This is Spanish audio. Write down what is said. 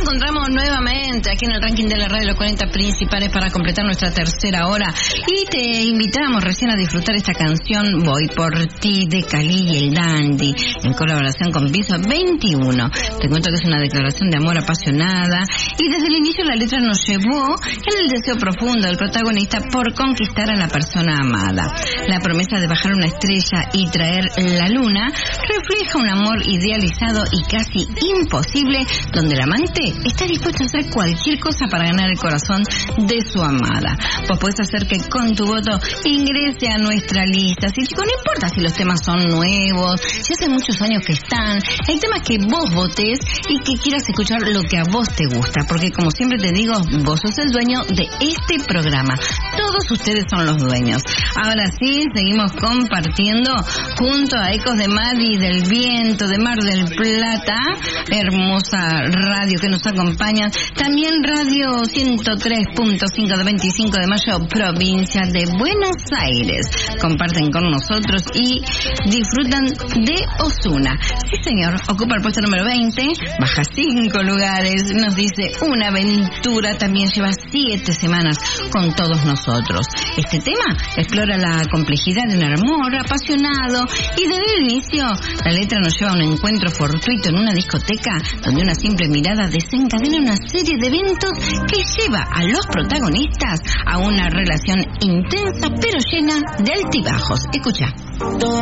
encontramos nuevamente aquí en el ranking de la radio, los 40 principales, para completar nuestra tercera hora. Y te invitamos recién a disfrutar esta canción Voy por ti de Cali y el Dandy, en colaboración con Piso 21. Te cuento que es una declaración de amor apasionada y desde el inicio la letra nos llevó en el deseo profundo del protagonista por conquistar a la persona amada. La promesa de bajar una estrella y traer la luna refleja un amor idealizado y casi imposible, donde el amante está dispuesto a hacer cualquier cosa para ganar el corazón de su amada. Vos podés hacer que con tu voto ingrese a nuestra lista. Si, no importa si los temas son nuevos, si hace muchos años que están, el tema es que vos votes y que quieras escuchar lo que a vos te gusta, porque como siempre te digo, vos sos el dueño de este programa. Todos ustedes son los dueños. Ahora sí, seguimos compartiendo junto a Ecos de Mar y del Viento de Mar del Plata, hermosa radio que nos acompaña, también Radio 103.5 de 25 de Mayo, provincia de Buenos Aires. Comparten con nosotros y disfrutan de Ozuna. Sí, señor, ocupa el puesto número 20, baja 5 lugares, nos dice una aventura, también lleva 7 semanas con todos nosotros. Este tema explora la complejidad de un amor apasionado y desde el inicio la letra nos lleva a un encuentro fortuito en una discoteca donde una simple mirada desencadena una serie de eventos que lleva a los protagonistas a una relación intensa pero llena de altibajos. Escucha.